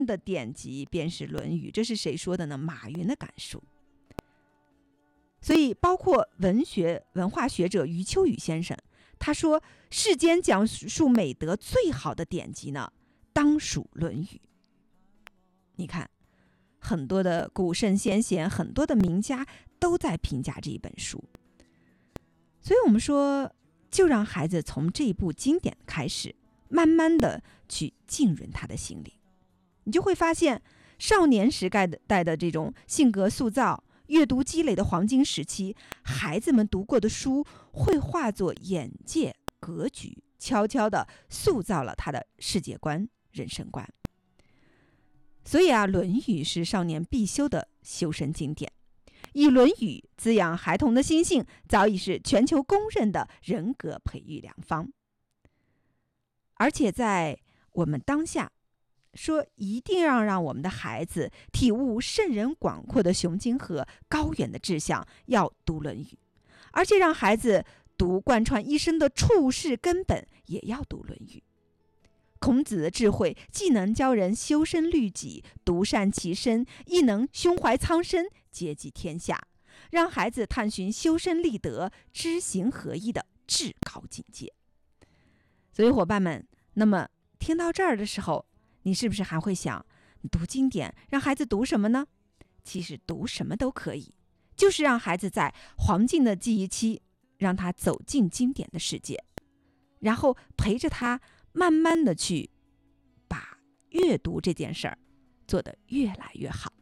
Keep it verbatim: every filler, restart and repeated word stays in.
的典籍便是《论语》，这是谁说的呢？马云的感述。所以包括文学文化学者余秋雨先生，他说世间讲述美德最好的典籍呢，当属《论语》。你看很多的古圣先贤，很多的名家都在评价这一本书。所以我们说，就让孩子从这一部经典开始，慢慢的去浸润他的心灵。你就会发现，少年时代的代的这种性格塑造、阅读积累的黄金时期，孩子们读过的书会化作眼界、格局，悄悄地塑造了他的世界观、人生观。所以啊，《论语》是少年必修的修身经典，以《论语》滋养孩童的心性，早已是全球公认的人格培育良方。而且在我们当下，说一定要让我们的孩子体悟圣人广阔的胸襟和高远的志向，要读《论语》，而且让孩子读贯穿一生的处世根本，也要读《论语》。孔子的智慧既能教人修身律己、独善其身，亦能胸怀苍生、接济天下，让孩子探寻修身立德、知行合一的至高境界。所以伙伴们，那么听到这儿的时候，你是不是还会想，读经典让孩子读什么呢？其实读什么都可以，就是让孩子在黄金的记忆期，让他走进经典的世界，然后陪着他慢慢的去把阅读这件事儿做得越来越好。